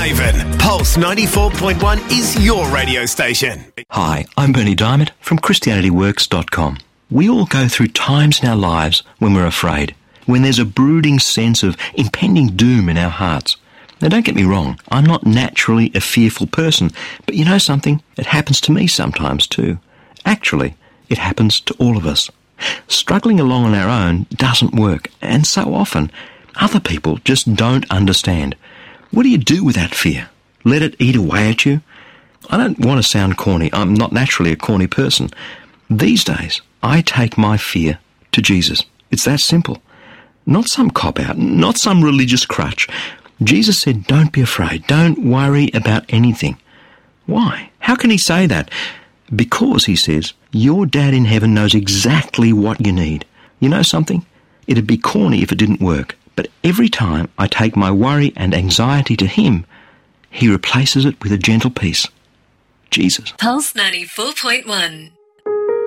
Whitehaven. Pulse 94.1 is your radio station. Hi, I'm Bernie Diamond from ChristianityWorks.com. We all go through times in our lives when we're afraid, when there's a brooding sense of impending doom in our hearts. Now, don't get me wrong, I'm not naturally a fearful person, but you know something? It happens to me sometimes too. Actually, it happens to all of us. Struggling along on our own doesn't work, and so often other people just don't understand. What do you do with that fear? Let it eat away at you? I don't want to sound corny. I'm not naturally a corny person. These days, I take my fear to Jesus. It's that simple. Not some cop-out, not some religious crutch. Jesus said, don't be afraid. Don't worry about anything. Why? How can he say that? Because, he says, your dad in heaven knows exactly what you need. You know something? It'd be corny if it didn't work. But every time I take my worry and anxiety to him, he replaces it with a gentle peace. Jesus. Pulse 94.1.